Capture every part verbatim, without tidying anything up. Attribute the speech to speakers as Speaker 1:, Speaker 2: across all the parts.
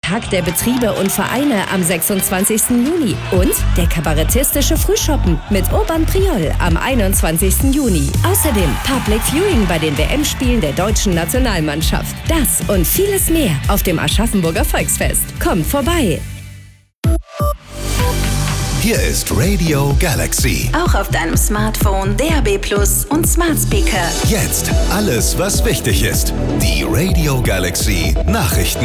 Speaker 1: Tag der Betriebe und Vereine am sechsundzwanzigsten Juni. Und der kabarettistische Frühschoppen mit Urban Priol am einundzwanzigsten Juni. Außerdem Public Viewing bei den W M-Spielen der deutschen Nationalmannschaft. Das und vieles mehr auf dem Aschaffenburger Volksfest. Kommt vorbei!
Speaker 2: Hier ist Radio Galaxy.
Speaker 3: Auch auf deinem Smartphone, D A B Plus und Smart Speaker.
Speaker 2: Jetzt alles, was wichtig ist. Die Radio Galaxy Nachrichten.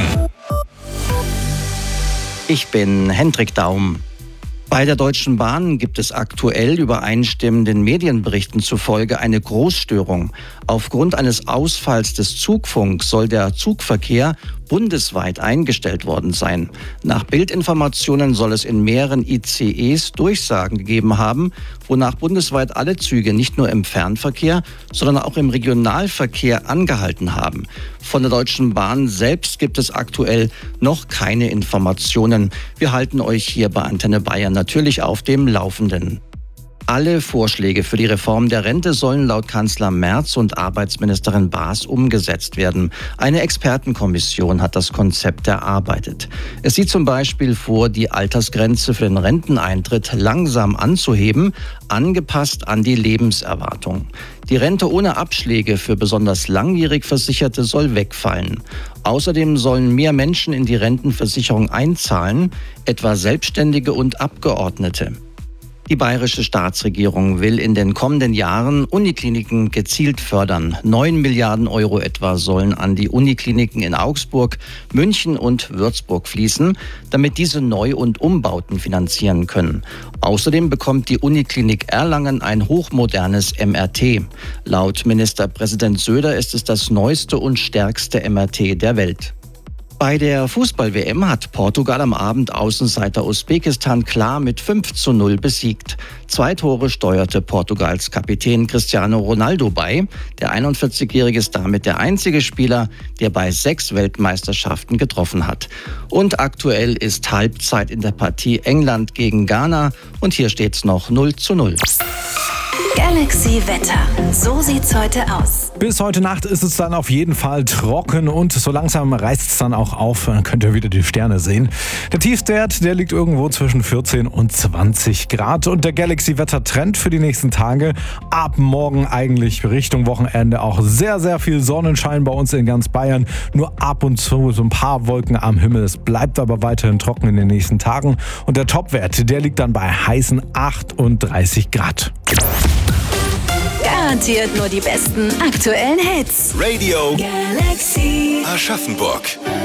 Speaker 4: Ich bin Hendrik Daum. Bei der Deutschen Bahn gibt es aktuell übereinstimmenden Medienberichten zufolge eine Großstörung. Aufgrund eines Ausfalls des Zugfunks soll der Zugverkehr bundesweit eingestellt worden sein. Nach Bildinformationen soll es in mehreren I C Es Durchsagen gegeben haben, wonach bundesweit alle Züge nicht nur im Fernverkehr, sondern auch im Regionalverkehr angehalten haben. Von der Deutschen Bahn selbst gibt es aktuell noch keine Informationen. Wir halten euch hier bei Antenne Bayern natürlich auf dem Laufenden. Alle Vorschläge für die Reform der Rente sollen laut Kanzler Merz und Arbeitsministerin Baas umgesetzt werden. Eine Expertenkommission hat das Konzept erarbeitet. Es sieht zum Beispiel vor, die Altersgrenze für den Renteneintritt langsam anzuheben, angepasst an die Lebenserwartung. Die Rente ohne Abschläge für besonders langjährig Versicherte soll wegfallen. Außerdem sollen mehr Menschen in die Rentenversicherung einzahlen, etwa Selbstständige und Abgeordnete. Die bayerische Staatsregierung will in den kommenden Jahren Unikliniken gezielt fördern. Neun Milliarden Euro etwa sollen an die Unikliniken in Augsburg, München und Würzburg fließen, damit diese Neu- und Umbauten finanzieren können. Außerdem bekommt die Uniklinik Erlangen ein hochmodernes M R T. Laut Ministerpräsident Söder ist es das neueste und stärkste M R T der Welt. Bei der Fußball-W M hat Portugal am Abend Außenseiter Usbekistan klar mit fünf zu null besiegt. Zwei Tore steuerte Portugals Kapitän Cristiano Ronaldo bei. Der einundvierzigjährige ist damit der einzige Spieler, der bei sechs Weltmeisterschaften getroffen hat. Und aktuell ist Halbzeit in der Partie England gegen Ghana und hier steht's noch null zu null.
Speaker 3: Galaxy Wetter. So sieht's heute aus.
Speaker 5: Bis heute Nacht ist es dann auf jeden Fall trocken und so langsam reißt es dann auch auf. Dann könnt ihr wieder die Sterne sehen. Der Tiefstwert, der liegt irgendwo zwischen vierzehn und zwanzig Grad. Und der Galaxy Wetter Trend für die nächsten Tage. Ab morgen eigentlich Richtung Wochenende auch sehr, sehr viel Sonnenschein bei uns in ganz Bayern. Nur ab und zu so ein paar Wolken am Himmel. Es bleibt aber weiterhin trocken in den nächsten Tagen. Und der Topwert, der liegt dann bei heißen achtunddreißig Grad.
Speaker 3: Garantiert nur die besten aktuellen Hits.
Speaker 2: Radio
Speaker 3: Galaxy
Speaker 2: Aschaffenburg.